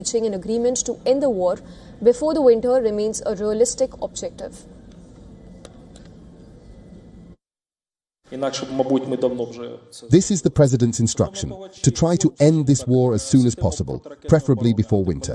reaching an agreement to end the war before the winter remains a realistic objective. This is the President's instruction, to try to end this war as soon as possible, preferably before winter.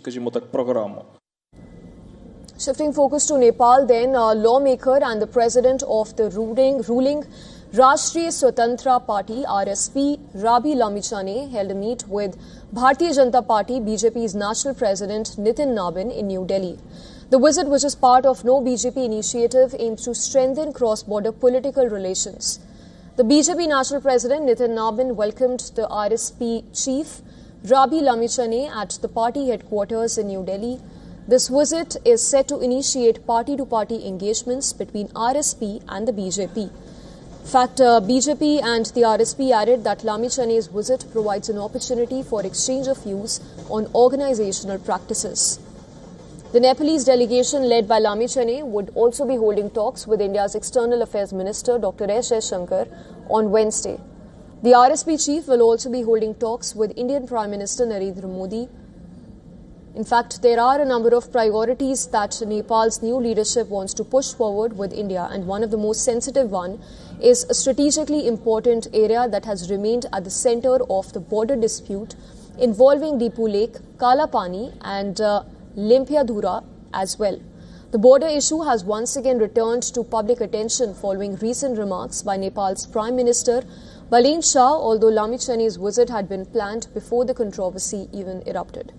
Shifting focus to Nepal then, a lawmaker and the President of the ruling Rashtriya Swatantra Party RSP, Rabi Lamichhane, held a meet with Bharatiya Janata Party BJP's National President Nitin Nabin in New Delhi. The visit, which is part of No BJP initiative, aims to strengthen cross-border political relations. The BJP National President Nitin Nabin welcomed the RSP chief Rabi Lamichhane at the party headquarters in New Delhi. This visit is set to initiate party-to-party engagements between RSP and the BJP. In fact, BJP and the RSP added that Lamichhane's visit provides an opportunity for exchange of views on organizational practices. The Nepalese delegation led by Lamichhane would also be holding talks with India's External Affairs Minister Dr. S. Shankar on Wednesday. The RSP chief will also be holding talks with Indian Prime Minister Narendra Modi. In fact, there are a number of priorities that Nepal's new leadership wants to push forward with India, and one of the most sensitive one is a strategically important area that has remained at the center of the border dispute involving Dipu Lake, Kalapani and Limpiadhura as well. The border issue has once again returned to public attention following recent remarks by Nepal's Prime Minister Balen Shah, although Lamichhane's visit had been planned before the controversy even erupted.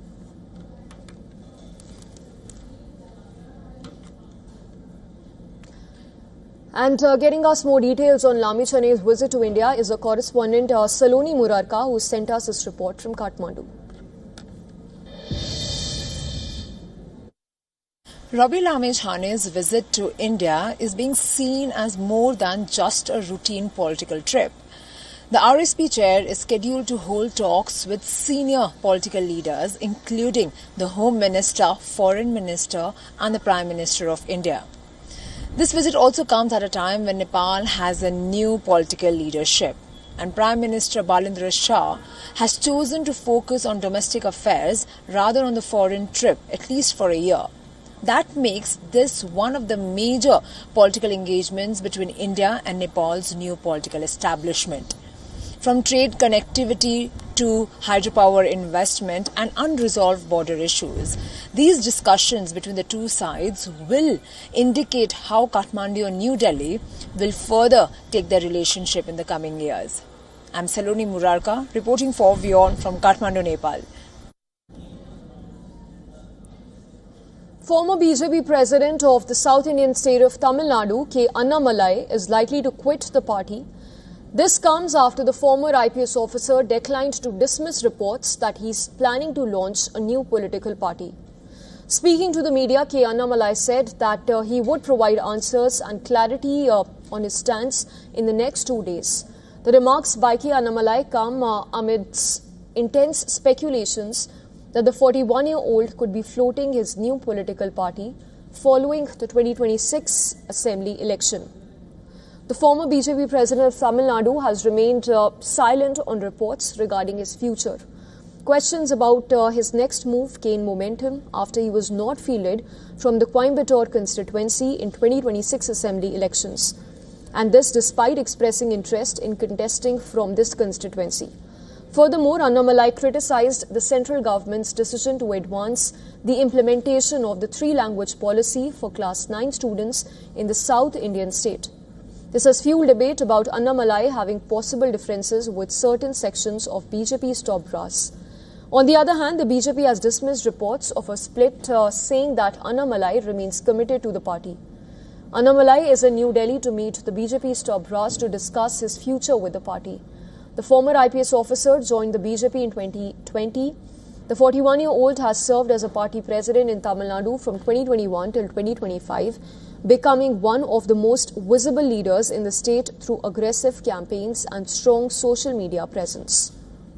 And getting us more details on Lamichhane's visit to India is our correspondent Saloni Murarka, who sent us this report from Kathmandu. Rabi Lamichhane's visit to India is being seen as more than just a routine political trip. The RSP chair is scheduled to hold talks with senior political leaders, including the Home Minister, Foreign Minister and the Prime Minister of India. This visit also comes at a time when Nepal has a new political leadership, and Prime Minister Balendra Shah has chosen to focus on domestic affairs rather on the foreign trip, at least for a year. That makes this one of the major political engagements between India and Nepal's new political establishment. From trade connectivity to hydropower investment and unresolved border issues, these discussions between the two sides will indicate how Kathmandu and New Delhi will further take their relationship in the coming years. I'm Saloni Murarka, reporting for WION from Kathmandu, Nepal. Former BJP President of the South Indian state of Tamil Nadu, K. Annamalai, is likely to quit the party. This comes after the former IPS officer declined to dismiss reports that he's planning to launch a new political party. Speaking to the media, K. Annamalai said that he would provide answers and clarity on his stance in the next 2 days. The remarks by K. Annamalai come amidst intense speculations that the 41-year-old could be floating his new political party following the 2026 Assembly election. The former BJP president of Tamil Nadu has remained silent on reports regarding his future. Questions about his next move gained momentum after he was not fielded from the Coimbatore constituency in 2026 Assembly elections, and this despite expressing interest in contesting from this constituency. Furthermore, Annamalai criticized the central government's decision to advance the implementation of the 3-language policy for Class 9 students in the South Indian state. This has fueled debate about Annamalai having possible differences with certain sections of BJP's top brass. On the other hand, the BJP has dismissed reports of a split, saying that Annamalai remains committed to the party. Annamalai is in New Delhi to meet the BJP's top brass to discuss his future with the party. The former IPS officer joined the BJP in 2020. The 41-year-old has served as a party president in Tamil Nadu from 2021 till 2025, becoming one of the most visible leaders in the state through aggressive campaigns and strong social media presence.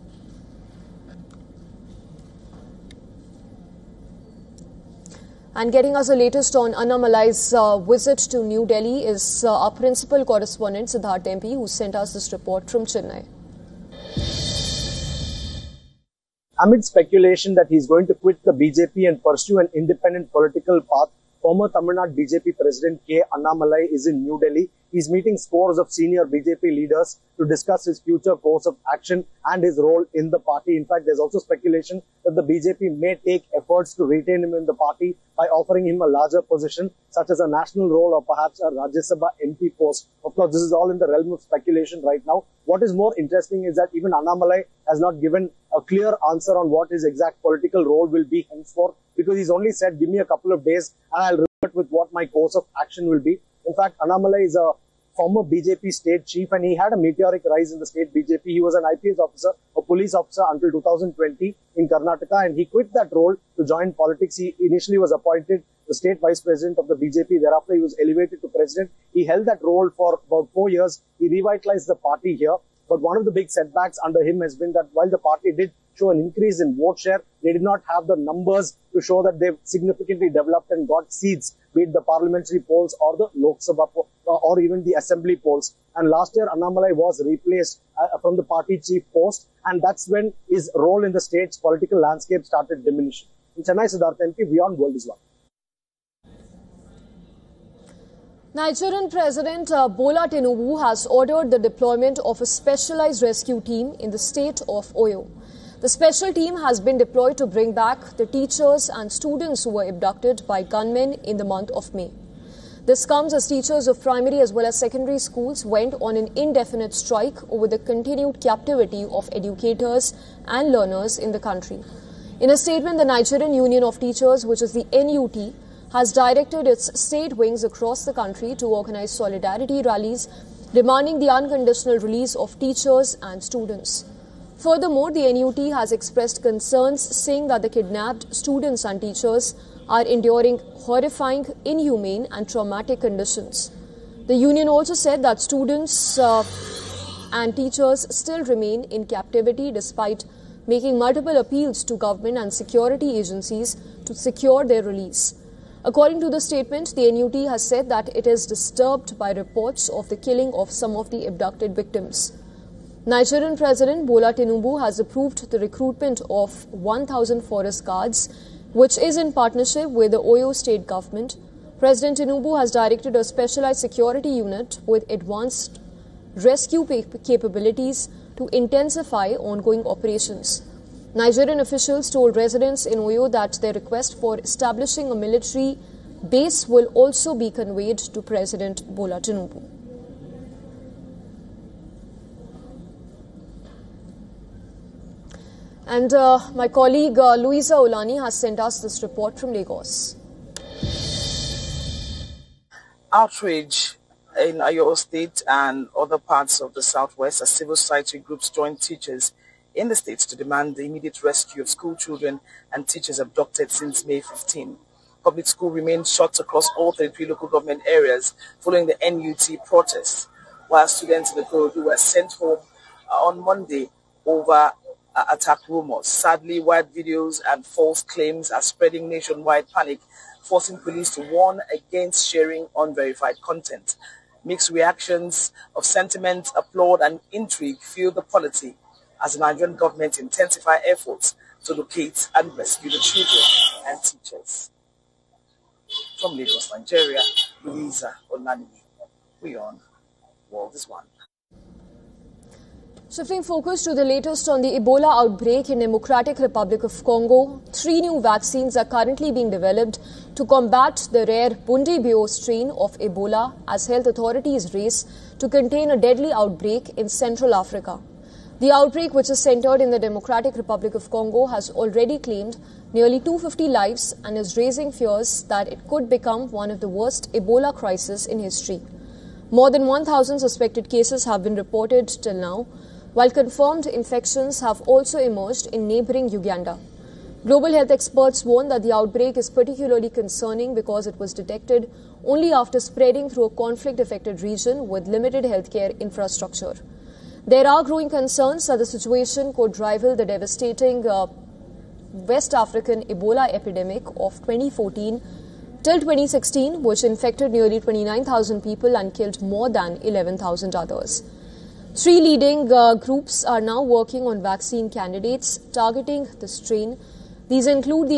And getting us the latest on Annamalai's visit to New Delhi is our principal correspondent Siddharth MP, who sent us this report from Chennai. Amid speculation that he's going to quit the BJP and pursue an independent political path, former Tamil Nadu BJP President K. Annamalai is in New Delhi. He's meeting scores of senior BJP leaders to discuss his future course of action and his role in the party. In fact, there's also speculation that the BJP may take efforts to retain him in the party by offering him a larger position, such as a national role or perhaps a Rajya Sabha MP post. Of course, this is all in the realm of speculation right now. What is more interesting is that even Annamalai has not given a clear answer on what his exact political role will be henceforth, because he's only said, give me a couple of days and I'll revert with what my course of action will be. In fact, Annamalai is a former BJP state chief and he had a meteoric rise in the state BJP. He was an IPS officer, a police officer until 2020 in Karnataka, and he quit that role to join politics. He initially was appointed the state vice president of the BJP. Thereafter, he was elevated to president. He held that role for about 4 years. He revitalized the party here. But one of the big setbacks under him has been that while the party did show an increase in vote share, they did not have the numbers to show that they've significantly developed and got seats, be it the parliamentary polls or the Lok Sabha or even the assembly polls. And last year, Annamalai was replaced from the party chief post, and that's when his role in the state's political landscape started diminishing. In Chennai, Siddharth MP, Beyond World is One. Nigerian President Bola Tinubu has ordered the deployment of a specialized rescue team in the state of Oyo. The special team has been deployed to bring back the teachers and students who were abducted by gunmen in the month of May. This comes as teachers of primary as well as secondary schools went on an indefinite strike over the continued captivity of educators and learners in the country. In a statement, the Nigerian Union of Teachers, which is the NUT, has directed its state wings across the country to organize solidarity rallies demanding the unconditional release of teachers and students. Furthermore, the NUT has expressed concerns saying that the kidnapped students and teachers are enduring horrifying, inhumane and traumatic conditions. The union also said that students and teachers still remain in captivity despite making multiple appeals to government and security agencies to secure their release. According to the statement, the NUT has said that it is disturbed by reports of the killing of some of the abducted victims. Nigerian President Bola Tinubu has approved the recruitment of 1,000 forest guards, which is in partnership with the Oyo state government. President Tinubu has directed a specialized security unit with advanced rescue capabilities to intensify ongoing operations. Nigerian officials told residents in Oyo that their request for establishing a military base will also be conveyed to President Bola Tinubu. And my colleague Louisa Olani has sent us this report from Lagos. Outrage in Oyo State and other parts of the southwest as civil society groups join teachers in the states to demand the immediate rescue of school children and teachers abducted since May 15. Public school remained shut across all 33 local government areas following the NUT protests, while students in the Korodu were sent home on Monday over attack rumors. Sadly, wild videos and false claims are spreading nationwide panic, forcing police to warn against sharing unverified content. Mixed reactions of sentiment, applaud and intrigue fuel the polity as the Nigerian government intensify efforts to locate and rescue the children and teachers. From Lagos, Nigeria, Louisa Olani, Beyond World is One. Shifting focus to the latest on the Ebola outbreak in Democratic Republic of Congo, 3 new vaccines are currently being developed to combat the rare Bundibugyo strain of Ebola as health authorities race to contain a deadly outbreak in Central Africa. The outbreak, which is centered in the Democratic Republic of Congo, has already claimed nearly 250 lives and is raising fears that it could become one of the worst Ebola crises in history. More than 1,000 suspected cases have been reported till now, while confirmed infections have also emerged in neighboring Uganda. Global health experts warn that the outbreak is particularly concerning because it was detected only after spreading through a conflict-affected region with limited healthcare infrastructure. There are growing concerns that the situation could rival the devastating West African Ebola epidemic of 2014 till 2016, which infected nearly 29,000 people and killed more than 11,000 others. Three leading groups are now working on vaccine candidates targeting the strain. These include the